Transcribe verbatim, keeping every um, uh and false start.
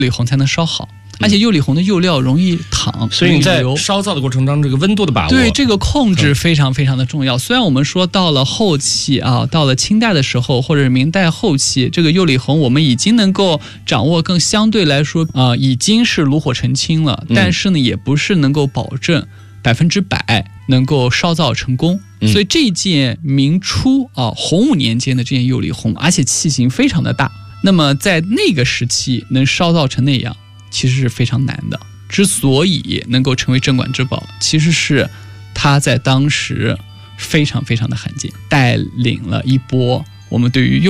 里红才能烧好。而且釉里红的釉料容易淌， 所以你在烧造的过程当中，这个温度的把握， 对这个控制非常非常的重要。虽然我们说到了后期啊，到了清代的时候，或者是明代后期，这个釉里红我们已经能够掌握更相对来说啊、呃，已经是炉火纯青了，但是呢，也不是能够保证百分之百能够烧造成功。嗯、所以这件明初啊洪武年间的这件釉里红，而且器型非常的大，那么在那个时期能烧造成那样，其实是非常难的。之所以能够成为镇馆之宝，其实是它在当时非常非常的罕见，带领了一波我们对于釉